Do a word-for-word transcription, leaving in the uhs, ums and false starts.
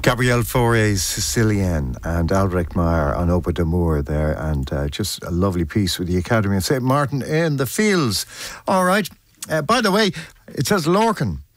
Gabrielle Fauré, Sicilienne, and Albrecht Meyer on Opa d'Amour there, and uh, just a lovely piece with the Academy of Saint Martin in the Fields. All right. Uh, by the way, it says Lorcan.